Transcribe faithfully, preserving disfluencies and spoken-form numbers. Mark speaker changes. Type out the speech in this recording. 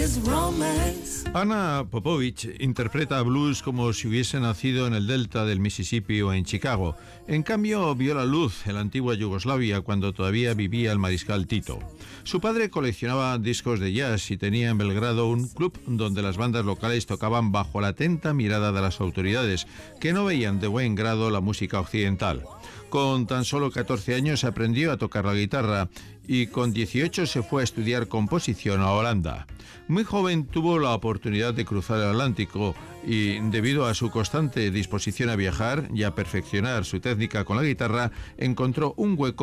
Speaker 1: Anna Popovich interpreta blues como si hubiese nacido en el delta del Mississippi o en Chicago. En cambio, vio la luz en la antigua Yugoslavia cuando todavía vivía el mariscal Tito. Su padre coleccionaba discos de jazz y tenía en Belgrado un club donde las bandas locales tocaban bajo la atenta mirada de las autoridades, que no veían de buen grado la música occidental. Con tan solo catorce años aprendió a tocar la guitarra y con dieciocho se fue a estudiar composición a Holanda. Muy joven tuvo la oportunidad de cruzar el Atlántico y, debido a su constante disposición a viajar y a perfeccionar su técnica con la guitarra, encontró un hueco